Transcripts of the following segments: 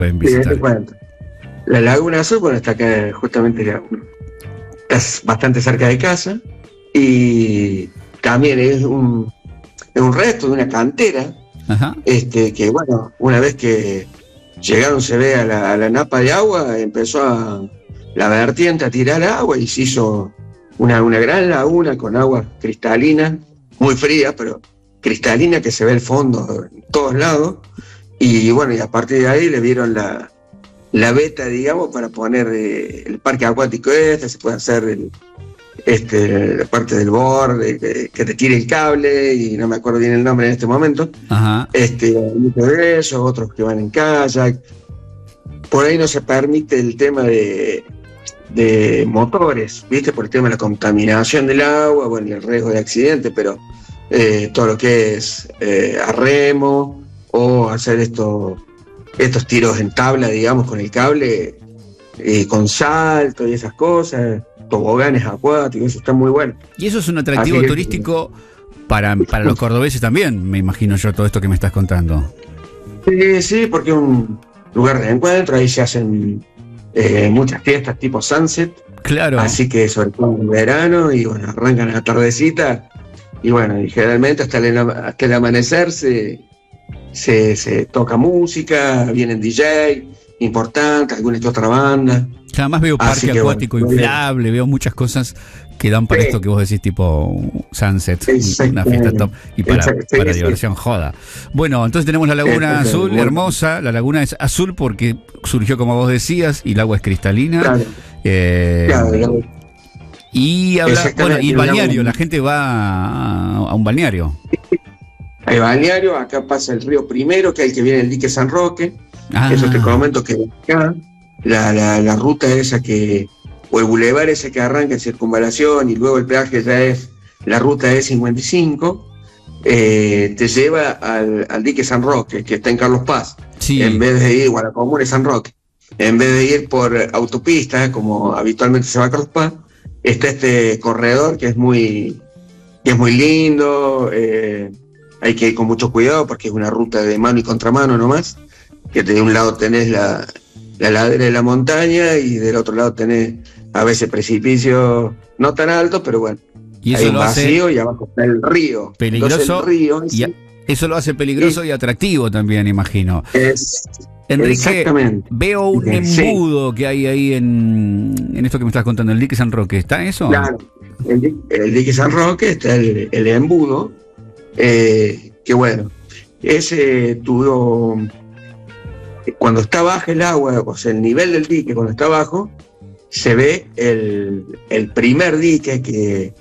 pueden Sí, visitar. te cuento. La Laguna Azul, bueno, está acá justamente, está bastante cerca de casa y también es un resto de una cantera, Ajá. que bueno, una vez que llegaron, se ve a la napa de agua, empezó la vertiente a tirar agua y se hizo una gran laguna con agua cristalina, muy fría, pero cristalina, que se ve el fondo en todos lados. Y bueno, y a partir de ahí le dieron la beta, digamos, para poner el parque acuático se puede hacer la parte del borde, que te tire el cable, y no me acuerdo bien el nombre en este momento. Ajá. Muchos de ellos, otros que van en kayak. Por ahí no se permite el tema de motores, ¿viste? Por el tema de la contaminación del agua, bueno, y el riesgo de accidente, pero todo lo que es a remo o hacer estos tiros en tabla, digamos, con el cable, con salto y esas cosas, toboganes acuáticos, eso está muy bueno. Y eso es un atractivo turístico para los cordobeses también, me imagino yo, todo esto que me estás contando. Sí, porque es un lugar de encuentro, ahí se hacen muchas fiestas tipo sunset, Claro. así que sobre todo en verano, y bueno, arrancan a la tardecita, y bueno, y generalmente hasta el amanecer se toca música, vienen DJ importantes, alguna que otra banda. Además veo Así parque que, acuático bueno, inflable, veo muchas cosas que dan para esto que vos decís, tipo sunset, una fiesta top, y para diversión joda. Bueno, entonces tenemos la Laguna Azul, hermosa. La laguna es azul porque surgió, como vos decías, y el agua es cristalina. Claro. Claro. Y el balneario, la gente va a un balneario. Hay balneario, acá pasa el río Primero, que es el que viene del dique San Roque. Eso te comento, que acá la ruta esa o el bulevar ese que arranca en Circunvalación y luego el peaje ya es la ruta E55, te lleva al dique San Roque, que está en Carlos Paz. Sí. En vez de ir a la comuna de San Roque, en vez de ir por autopista, como habitualmente se va a Carlos Paz, está este corredor que es muy lindo. Hay que ir con mucho cuidado porque es una ruta de mano y contramano nomás, que de un lado tenés la ladera de la montaña y del otro lado tenés a veces precipicio no tan alto, pero bueno, y eso hay un vacío y abajo está el río. Peligroso. Entonces, el río eso lo hace peligroso y atractivo también, imagino. Enrique, exactamente. Veo un embudo que hay ahí en esto que me estás contando, el dique San Roque. ¿Está eso? Claro, el dique San Roque está el embudo, que bueno, ese tuvo, cuando está baja el agua, o sea, el nivel del dique cuando está bajo, se ve el primer dique que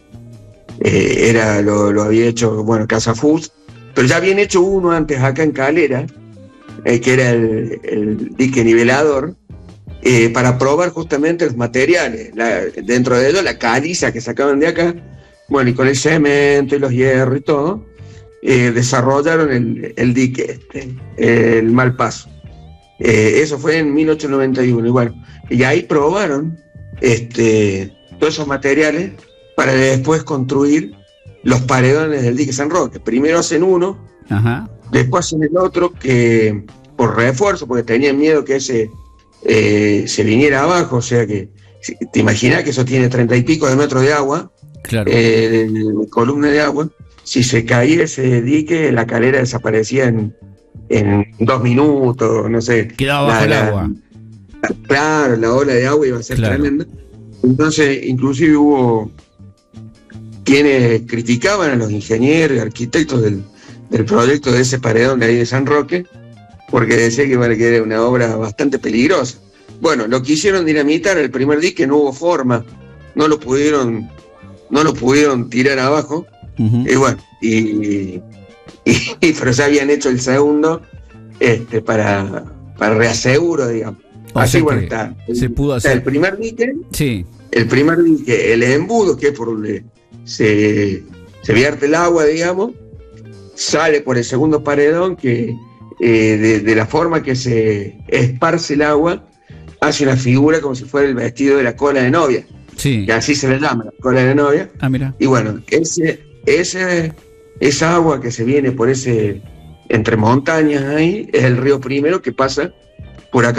lo había hecho, bueno, Casa Fus, pero ya habían hecho uno antes acá en Calera, que era el dique nivelador, para probar justamente los materiales, dentro de ello la caliza que sacaban de acá, bueno, y con el cemento y los hierros y todo, desarrollaron el dique el Malpaso. Eso fue en 1891, y bueno, y ahí probaron todos esos materiales para después construir los paredones del dique San Roque. Primero hacen uno, ajá, después hacen el otro, que por refuerzo, porque tenían miedo que ese se viniera abajo, o sea que te imaginas que eso tiene 30 y pico de metros de agua, claro, columna de agua. Si se caía ese dique, la calera desaparecía en 2 minutos, no sé. Quedaba bajo el agua. Claro, la ola de agua iba a ser tremenda. Entonces, inclusive hubo quienes criticaban a los ingenieros y arquitectos del proyecto de ese paredón de ahí de San Roque, porque decía que era una obra bastante peligrosa. Bueno, lo quisieron dinamitar el primer dique, no hubo forma, no lo pudieron tirar abajo. Uh-huh. Y bueno, pero ya habían hecho el segundo para reaseguro, digamos. Así, bueno, está. Se pudo hacer. El primer dique, sí. El embudo, que es por donde se vierte el agua, digamos, sale por el segundo paredón, que de la forma que se esparce el agua, hace una figura como si fuera el vestido de la cola de novia. Sí. Que así se le llama, la cola de novia. Ah, mira. Y bueno, esa agua que se viene por entre montañas ahí, es el río Primero, que pasa por acá